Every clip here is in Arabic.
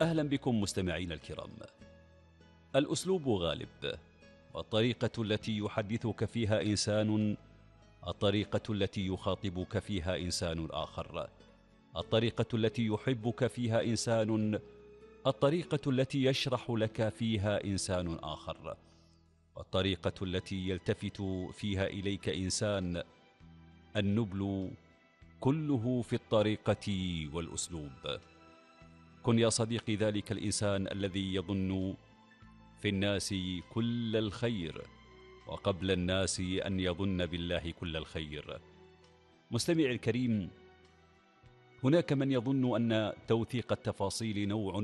أهلا بكم مستمعين الكرام. الأسلوب غالب، والطريقة التي يحدثك فيها إنسان الطريقة التي يخاطبك فيها إنسان آخر، الطريقة التي يحبك فيها إنسان، الطريقة التي يشرح لك فيها إنسان آخر، والطريقة التي يلتفت فيها إليك إنسان. النبل كله في الطريقة والأسلوب. كن يا صديقي ذلك الإنسان الذي يظن في الناس كل الخير، وقبل الناس أن يظن بالله كل الخير. مستمعي الكريم، هناك من يظن أن توثيق التفاصيل نوع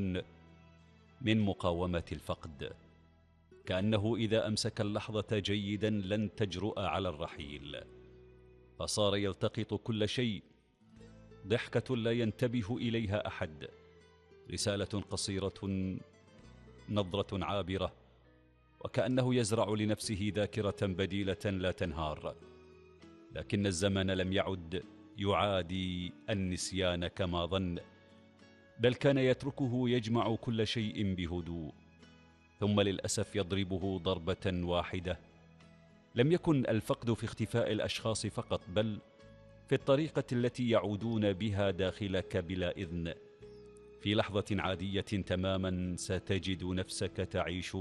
من مقاومة الفقد، كأنه إذا أمسك اللحظة جيدا لن تجرؤ على الرحيل، فصار يلتقط كل شيء، ضحكة لا ينتبه إليها أحد، رسالة قصيرة، نظرة عابرة، وكأنه يزرع لنفسه ذاكرة بديلة لا تنهار. لكن الزمن لم يعد يعادي النسيان كما ظن، بل كان يتركه يجمع كل شيء بهدوء، ثم للأسف يضربه ضربة واحدة. لم يكن الفقد في اختفاء الأشخاص فقط، بل في الطريقة التي يعودون بها داخلك بلا إذن. في لحظة عادية تماما ستجد نفسك تعيش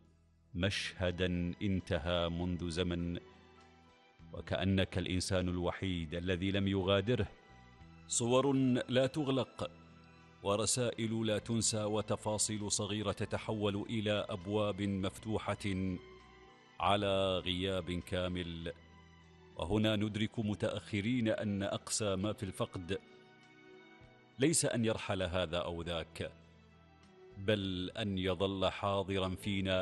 مشهدا انتهى منذ زمن، وكأنك الإنسان الوحيد الذي لم يغادره. صور لا تغلق، ورسائل لا تنسى، وتفاصيل صغيرة تتحول إلى أبواب مفتوحة على غياب كامل. وهنا ندرك متأخرين أن أقسى ما في الفقد ليس أن يرحل هذا أو ذاك، بل أن يظل حاضرا فينا